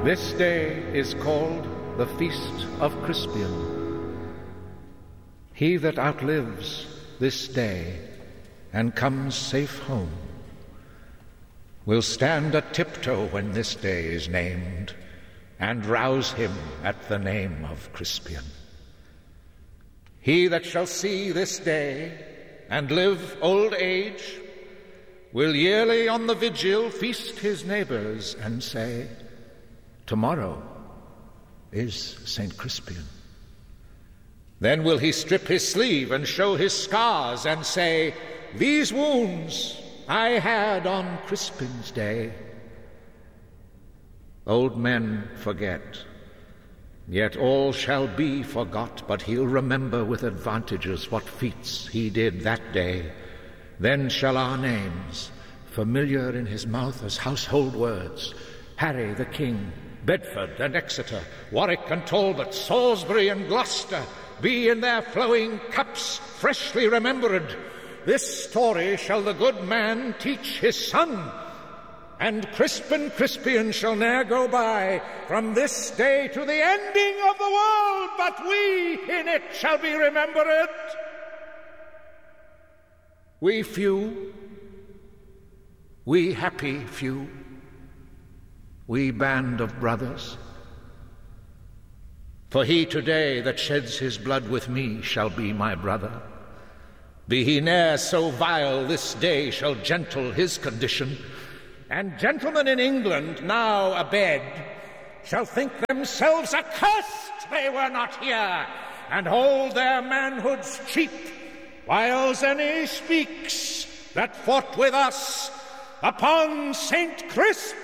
This day is called the Feast of Crispian. He that outlives this day and comes safe home will stand a tiptoe when this day is named, and rouse him at the name of Crispian. He that shall see this day and live old age will yearly on the vigil feast his neighbors and say, "Tomorrow is St. Crispian." Then will he strip his sleeve and show his scars and say, "These wounds I had on Crispin's day." Old men forget, yet all shall be forgot, but he'll remember with advantages what feats he did that day. Then shall our names, familiar in his mouth as household words, Harry the King, Bedford and Exeter, Warwick and Talbot, Salisbury and Gloucester, be in their flowing cups freshly remembered. This story shall the good man teach his son, and Crispian shall ne'er go by from this day to the ending of the world, but we in it shall be remembered. We few, we happy few, we band of brothers. For he today that sheds his blood with me shall be my brother. Be he ne'er so vile, this day shall gentle his condition. And gentlemen in England now abed shall think themselves accursed they were not here, and hold their manhoods cheap, whiles any speaks that fought with us upon St. Crispin.